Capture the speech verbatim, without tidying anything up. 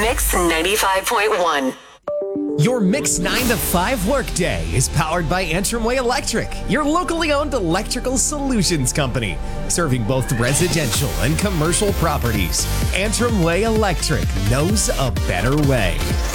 Mix ninety-five point one. Your Mix nine to five workday is powered by Antrim Way Electric, your locally owned electrical solutions company, serving both residential and commercial properties. Antrim Way Electric knows a better way.